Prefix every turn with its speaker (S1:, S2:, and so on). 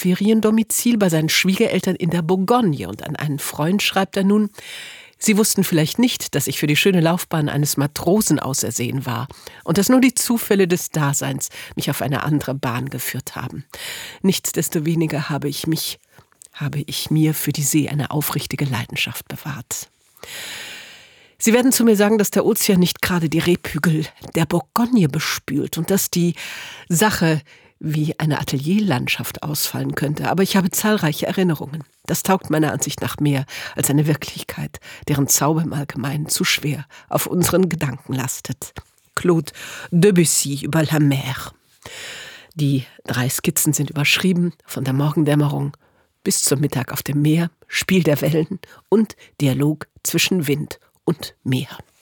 S1: Feriendomizil bei seinen Schwiegereltern in der Bourgogne und an einen Freund schreibt er nun: Sie wussten vielleicht nicht, dass ich für die schöne Laufbahn eines Matrosen ausersehen war und dass nur die Zufälle des Daseins mich auf eine andere Bahn geführt haben. Nichtsdestoweniger habe ich mir für die See eine aufrichtige Leidenschaft bewahrt. Sie werden zu mir sagen, dass der Ozean nicht gerade die Rebhügel der Bourgogne bespült und dass die Sache wie eine Atelierlandschaft ausfallen könnte. Aber ich habe zahlreiche Erinnerungen. Das taugt meiner Ansicht nach mehr als eine Wirklichkeit, deren Zauber im Allgemeinen zu schwer auf unseren Gedanken lastet. Claude Debussy über La Mer. Die 3 Skizzen sind überschrieben: von der Morgendämmerung bis zum Mittag auf dem Meer, Spiel der Wellen und Dialog zwischen Wind und Meer.